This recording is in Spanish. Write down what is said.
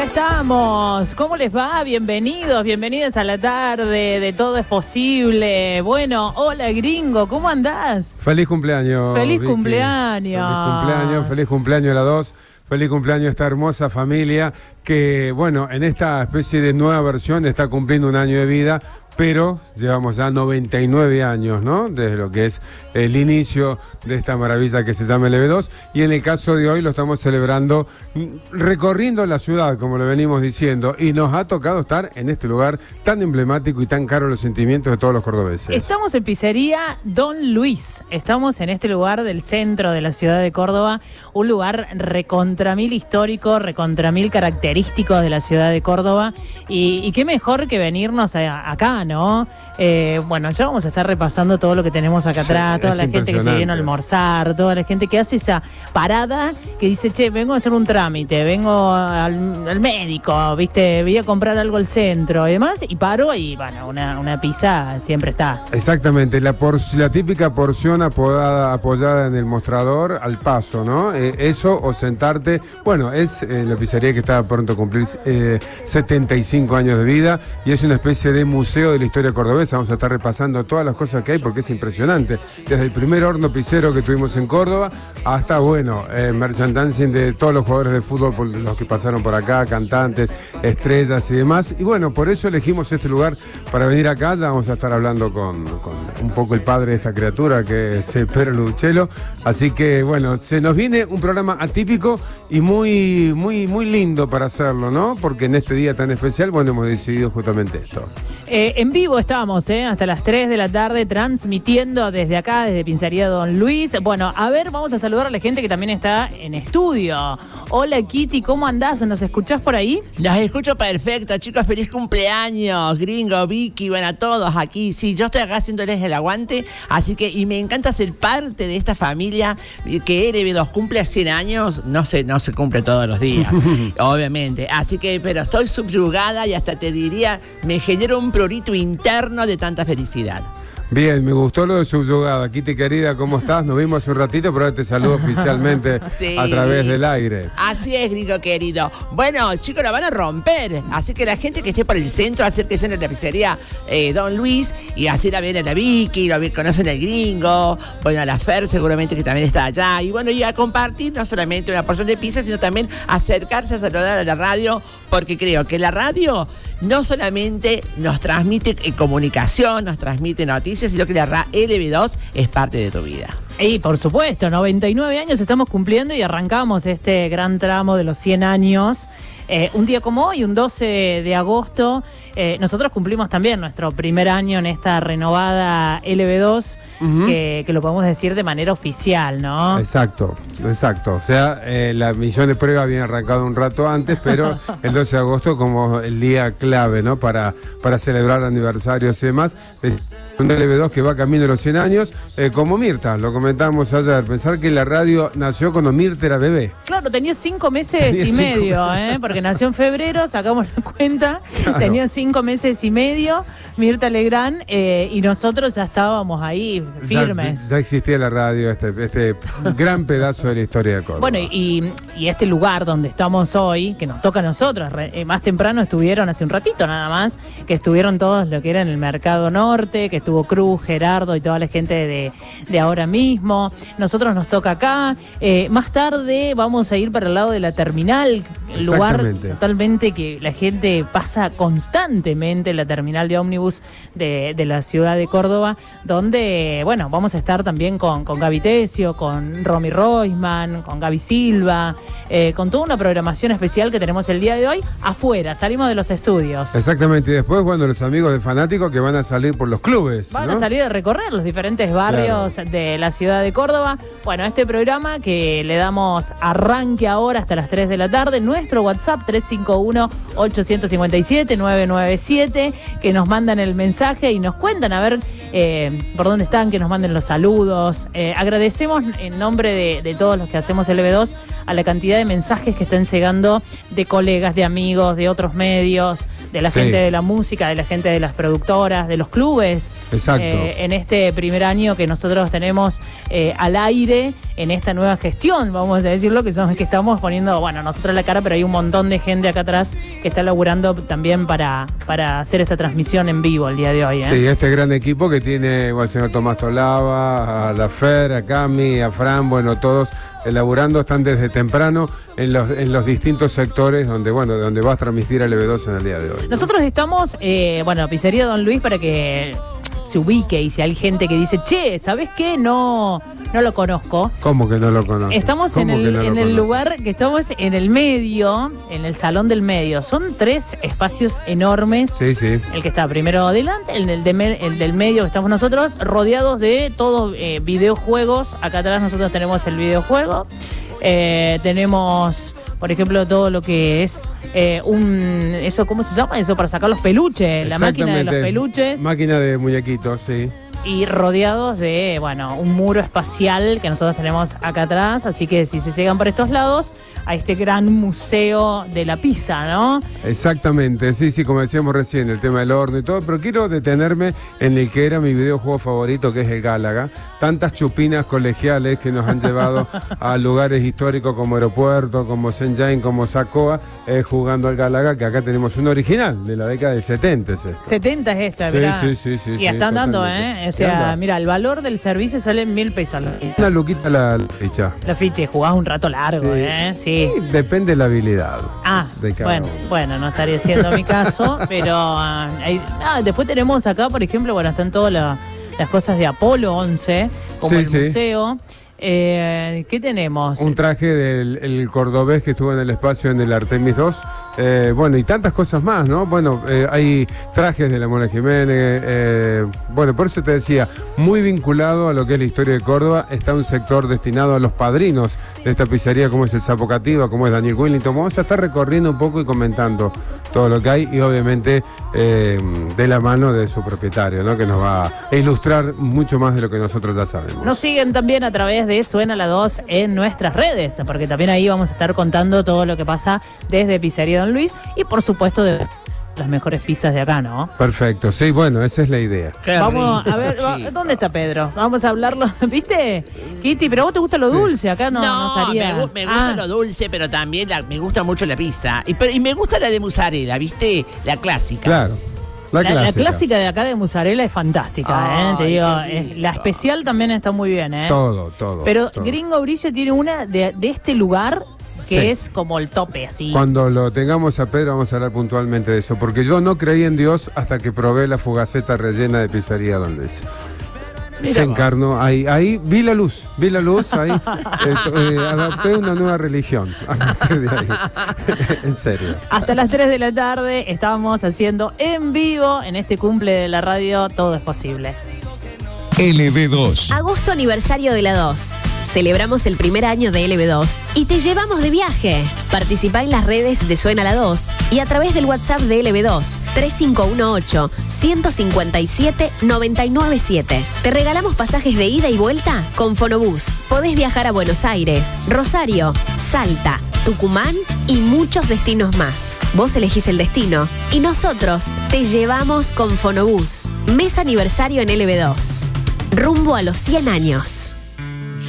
acá estamos. ¿Cómo les va? Bienvenidos, bienvenidas a la tarde de Todo es Posible. Bueno, hola gringo, ¿cómo andás? Feliz cumpleaños. Feliz Vicky. cumpleaños. Feliz cumpleaños a la 2. Feliz cumpleaños a esta hermosa familia que, bueno, en esta especie de nueva versión está cumpliendo un año de vida, pero llevamos ya 99 años, ¿no? Desde lo que es el inicio de esta maravilla que se llama LB2, y en el caso de hoy lo estamos celebrando recorriendo la ciudad, como lo venimos diciendo, y nos ha tocado estar en este lugar tan emblemático y tan caro los sentimientos de todos los cordobeses. Estamos en Pizzería Don Luis, estamos en este lugar del centro de la ciudad de Córdoba, un lugar recontramil histórico, recontramil característico de la ciudad de Córdoba, y qué mejor que venirnos acá, ¿no? Bueno, ya vamos a estar repasando todo lo que tenemos acá atrás, toda la gente que se viene a almorzar, toda la gente que hace esa parada, que dice, che, vengo a hacer un trámite, vengo al médico, viste, voy a comprar algo al centro y demás, y paro y, bueno, una pizza siempre está. Exactamente, la típica porción apoyada en el mostrador al paso, ¿no? Eso o sentarte, bueno, es la pizzería que está pronto a cumplir 75 años de vida y es una especie de museo de la historia cordobesa. Vamos a estar repasando todas las cosas que hay porque es impresionante. Desde el primer horno pizzero que tuvimos en Córdoba hasta, bueno, merchandising de todos los jugadores de fútbol, los que pasaron por acá, cantantes, estrellas y demás. Y bueno, por eso elegimos este lugar para venir acá. Ya vamos a estar hablando con un poco el padre de esta criatura, que es Pedro Luduchello. Así que, bueno, se nos viene un programa atípico y muy, muy, muy lindo para hacerlo, ¿no? Porque en este día tan especial, bueno, hemos decidido justamente esto. En vivo estamos, hasta las 3 de la tarde, transmitiendo desde acá, desde Pizzería Don Luis. Bueno, a ver, vamos a saludar a la gente que también está en estudio. Hola Kitty, ¿cómo andás? ¿Nos escuchás por ahí? Los escucho perfecto, chicos, feliz cumpleaños, gringo, Vicky, bueno, a todos aquí. Sí, yo estoy acá haciéndoles el aguante, así que, y me encanta ser parte de esta familia que LB2 cumple 100 años, no se cumple todos los días, obviamente. Así que, pero estoy subyugada y hasta te diría, me genera un prurito interno de tanta felicidad. Bien, me gustó lo de subyugado. Kitty querida, ¿cómo estás? Nos vimos hace un ratito, pero ahora te saludo oficialmente sí, a través del aire. Así es, gringo querido. Bueno, chicos, la van a romper. Así que la gente que esté por el centro, acérquese en la pizzería Don Luis y así la ven a la Vicky, conocen al gringo, bueno, a la Fer seguramente que también está allá. Y bueno, y a compartir no solamente una porción de pizza, sino también acercarse a saludar a la radio, porque creo que la radio no solamente nos transmite comunicación, nos transmite noticias, sino que la LB2 es parte de tu vida. Y por supuesto, 99 años estamos cumpliendo y arrancamos este gran tramo de los 100 años. Un día como hoy, un 12 de agosto, nosotros cumplimos también nuestro primer año en esta renovada LB2, que lo podemos decir de manera oficial, ¿no? Exacto. O sea, la misión de prueba había arrancado un rato antes, pero el 12 de agosto como el día clave, ¿no? Para celebrar aniversarios y demás. Un LB2 que va camino de los 100 años, como Mirta, lo comentamos ayer. Pensar que la radio nació cuando Mirta era bebé. Claro, tenía 5 meses y medio, porque nació en febrero, sacamos la cuenta, claro. Tenía 5 meses y medio, Mirta Legrand, y nosotros ya estábamos ahí firmes. Ya existía la radio, este gran pedazo de la historia de Córdoba. Bueno, y este lugar donde estamos hoy, que nos toca a nosotros, más temprano estuvieron, hace un ratito nada más, que estuvieron todos lo que era en el Mercado Norte, que estuvo Cruz, Gerardo y toda la gente de ahora mismo. Nosotros nos toca acá. Más tarde vamos a ir para el lado de la terminal, el lugar totalmente que la gente pasa constantemente, en la terminal de ómnibus de la ciudad de Córdoba, donde, bueno, vamos a estar también con Gaby Tesio, con Romy Roisman, con Gaby Silva, con toda una programación especial que tenemos el día de hoy afuera, salimos de los estudios. Exactamente, y después, bueno, los amigos de Fanáticos que van a salir por los clubes. Van a salir a recorrer los diferentes barrios de la ciudad de Córdoba. Bueno, este programa que le damos arranque ahora hasta las 3 de la tarde, nuestro WhatsApp 351-857-997, que nos mandan el mensaje y nos cuentan a ver por dónde están, que nos manden los saludos. Agradecemos en nombre de todos los que hacemos LB2 a la cantidad de mensajes que están llegando de colegas, de amigos, de otros medios, de la Sí. gente de la música, de la gente de las productoras, de los clubes. Exacto. En este primer año que nosotros tenemos al aire, en esta nueva gestión, vamos a decirlo, que estamos poniendo, bueno, nosotros la cara, pero hay un montón de gente acá atrás que está laburando también para hacer esta transmisión en vivo el día de hoy. Sí, este gran equipo que tiene al señor Tomás Tolava, a la Fer, a Cami, a Fran, bueno, todos elaborando, están desde temprano en los distintos sectores donde vas a transmitir al LB2 en el día de hoy, ¿no? Nosotros estamos, Pizzería Don Luis, para que se ubique, y si hay gente que dice, che, ¿sabés qué? No lo conozco. ¿Cómo que no lo conozco? Estamos en el lugar que estamos en el medio, en el salón del medio. Son 3 espacios enormes. Sí, sí. El que está primero adelante, el del medio que estamos nosotros, rodeados de todos videojuegos. Acá atrás nosotros tenemos el videojuego. Tenemos, por ejemplo, todo lo que es eso, ¿cómo se llama? Eso para sacar los peluches, la máquina de los peluches. Máquina de muñequitos, sí. Y rodeados de, un muro espacial que nosotros tenemos acá atrás. Así que si se llegan por estos lados, a este gran museo de la pizza, ¿no? Exactamente, sí, como decíamos recién, el tema del horno y todo, pero quiero detenerme en el que era mi videojuego favorito, que es el Gálaga. Tantas chupinas colegiales que nos han llevado a lugares históricos como Aeropuerto, como Saint-Jean, como Sacoa, jugando al Gálaga, que acá tenemos un original de la década del 70. 70 es esta, sí, mirá. Sí. Y están dando, O sea, mira, el valor del servicio sale en 1.000 pesos. Una luquita la ficha. La ficha, jugás un rato largo, Sí. Sí, depende de la habilidad. De cada uno. Bueno, no estaría siendo mi caso, pero después tenemos acá, por ejemplo, están todas las cosas de Apolo 11, como el museo. ¿Qué tenemos? Un traje del cordobés que estuvo en el espacio en el Artemis 2. Y tantas cosas más, ¿no? Hay trajes de la Mona Jiménez. Por eso te decía, muy vinculado a lo que es la historia de Córdoba. Está un sector destinado a los padrinos de esta pizzería, como es el Sapo Cativa, como es Daniel Willington. Vamos a estar recorriendo un poco y comentando todo lo que hay, y obviamente de la mano de su propietario, ¿no? Que nos va a ilustrar mucho más de lo que nosotros ya sabemos. Nos siguen también a través de Suena la 2 en nuestras redes, porque también ahí vamos a estar contando todo lo que pasa desde Pizzería Don Luis y por supuesto de las mejores pizzas de acá, ¿no? Perfecto, sí, esa es la idea. Vamos a ver, ¿dónde está Pedro? Vamos a hablarlo, ¿viste? Kitty, pero a vos te gusta lo dulce, acá no estaría... me gusta lo dulce, pero también me gusta mucho la pizza. Y me gusta la de mozzarella, ¿viste? La clásica. Claro. La clásica de acá de mozzarella es fantástica, te digo. La especial también está muy bien, Todo. Pero Gringo Bricio tiene una de este lugar que es como el tope, así. Cuando lo tengamos a Pedro vamos a hablar puntualmente de eso, porque yo no creí en Dios hasta que probé la fugaceta rellena de Pizzería Don Luis. Se encarnó, ahí vi la luz, ahí adopté una nueva religión a partir de ahí. En serio. Hasta las 3 de la tarde estábamos haciendo en vivo en este cumple de la radio Todo es Posible. LB2. Agosto aniversario de la 2. Celebramos el primer año de LB2 y te llevamos de viaje. Participá en las redes de Suena la 2 y a través del WhatsApp de LB2 3518-157-997. Te regalamos pasajes de ida y vuelta con Fonobús. Podés viajar a Buenos Aires, Rosario, Salta, Tucumán y muchos destinos más. Vos elegís el destino y nosotros te llevamos con Fonobús. Mes aniversario en LB2. Rumbo a los 100 años.